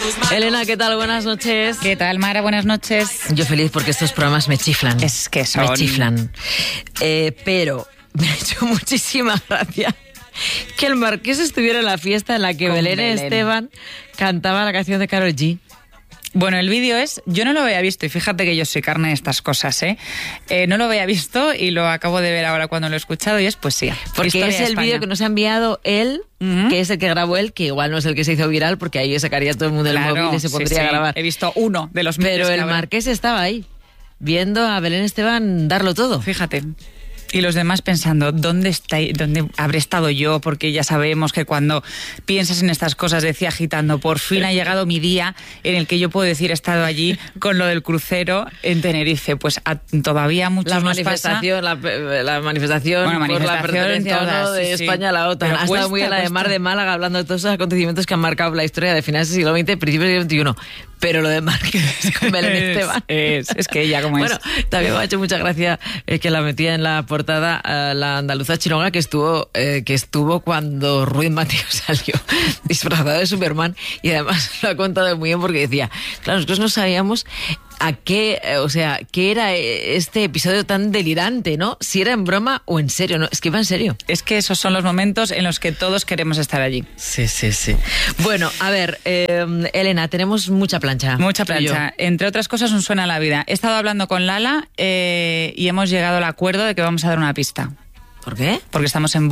Elena, ¿qué tal? Buenas noches. ¿Qué tal, Mara? Buenas noches. Yo feliz porque estos programas me chiflan. Es que son... Me chiflan. Pero me ha hecho muchísima gracia que el Marqués estuviera en la fiesta en la que Belén Esteban cantaba la canción de Karol G. Bueno, el vídeo yo no lo había visto, y fíjate que yo soy carne de estas cosas, no lo había visto y lo acabo de ver ahora cuando lo he escuchado y es poesía. Porque es el vídeo que nos ha enviado él, que es el que grabó él, que igual no es el que se hizo viral, porque ahí sacaría todo el mundo el móvil y se pondría a grabar. He visto uno de los Pero el Marqués estaba ahí, viendo a Belén Esteban darlo todo. Fíjate. Y los demás pensando, ¿dónde habré estado yo? Porque ya sabemos que cuando piensas en estas cosas, decía agitando, por fin ha llegado mi día en el que yo puedo decir he estado allí con lo del crucero en Tenerife. Pues todavía muchos nos pasa. La manifestación por la pertenencia de España a la OTAN. Ha estado muy en la de Mar de Málaga hablando de todos esos acontecimientos que han marcado la historia de finales del siglo XX, principios del XXI. Pero lo de Marqués con Belén Esteban. Es que ella como bueno, también me ha hecho mucha gracia que la metía en la portada la andaluza Chironga que estuvo cuando Ruiz Mateo salió disfrazado de Superman, y además lo ha contado muy bien porque decía, claro, nosotros no sabíamos qué era este episodio tan delirante, ¿no? Si era en broma o en serio, ¿no? Es que iba en serio. Es que esos son los momentos en los que todos queremos estar allí. Sí. Bueno, a ver, Elena, tenemos mucha plancha. Mucha plancha. Entre otras cosas, un suena a la vida. He estado hablando con Lala y hemos llegado al acuerdo de que vamos a dar una pista. ¿Por qué? Porque estamos en